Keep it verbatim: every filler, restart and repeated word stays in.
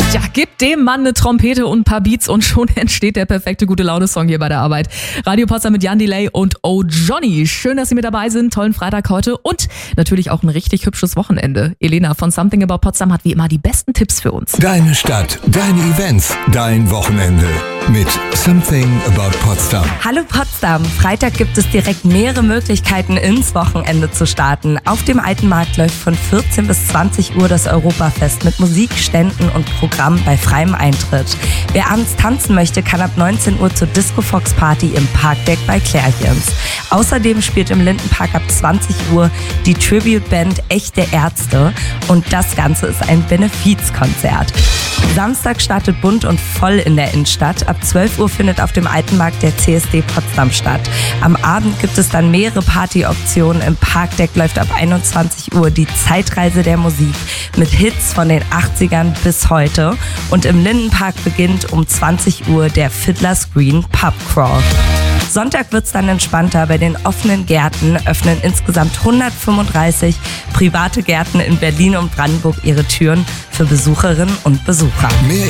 Ja, gib dem Mann eine Trompete und ein paar Beats und schon entsteht der perfekte Gute-Laune-Song hier bei der Arbeit. Radio Potsdam mit Jan Delay und Oh Johnny. Schön, dass Sie mit dabei sind. Tollen Freitag heute und natürlich auch ein richtig hübsches Wochenende. Elena von Something About Potsdam hat wie immer die besten Tipps für uns. Deine Stadt, deine Events, dein Wochenende mit Something About Potsdam. Hallo Potsdam, Freitag gibt es direkt mehrere Möglichkeiten ins Wochenende zu starten. Auf dem Alten Markt läuft von vierzehn bis zwanzig Uhr das Europafest mit Musik, Ständen und Programm bei freiem Eintritt. Wer abends tanzen möchte, kann ab neunzehn Uhr zur Disco Fox Party im Parkdeck bei Klärchens. Außerdem spielt im Lindenpark ab zwanzig Uhr die Tribute-Band Echte Ärzte und das Ganze ist ein Benefizkonzert. Samstag startet bunt und voll in der Innenstadt. Ab zwölf Uhr findet auf dem Alten Markt der C S D Potsdam statt. Am Abend gibt es dann mehrere Partyoptionen. Im Parkdeck läuft ab einundzwanzig Uhr die Zeitreise der Musik mit Hits von den achtzigern bis heute. Und im Lindenpark beginnt um zwanzig Uhr der Fiddler's Green Pub Crawl. Sonntag wird's dann entspannter. Bei den offenen Gärten öffnen insgesamt hundertfünfunddreißig private Gärten in Berlin und Brandenburg ihre Türen für Besucherinnen und Besucher. Mehr